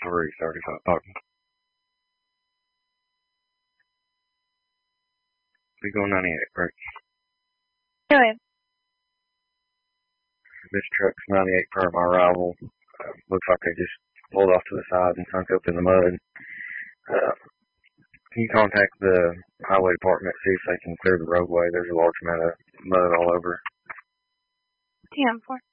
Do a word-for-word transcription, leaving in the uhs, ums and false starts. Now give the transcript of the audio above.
three thirty-five. Oh, we go ninety-eight, right? Anyway. This truck's ninety-eight per my arrival. Uh, looks like they just pulled off to the side and sunk up in the mud. Uh, can you contact the highway department, see if they can clear the roadway? There's a large amount of mud all over. ten four.